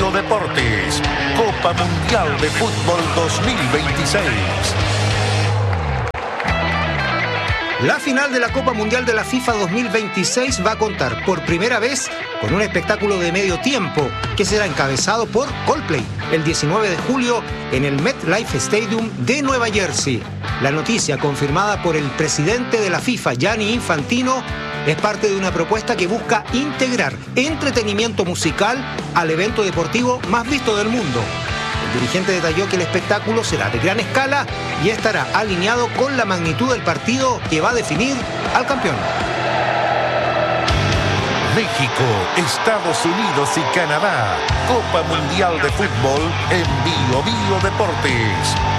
Bio Deportes, Copa Mundial de Fútbol 2026. La final de la Copa Mundial de la FIFA 2026 va a contar por primera vez con un espectáculo de medio tiempo que será encabezado por Coldplay el 19 de julio en el MetLife Stadium de Nueva Jersey. La noticia, confirmada por el presidente de la FIFA, Gianni Infantino, es parte de una propuesta que busca integrar entretenimiento musical al evento deportivo más visto del mundo. El dirigente detalló que el espectáculo será de gran escala y estará alineado con la magnitud del partido que va a definir al campeón. México, Estados Unidos y Canadá. Copa Mundial de Fútbol en Bio Deportes.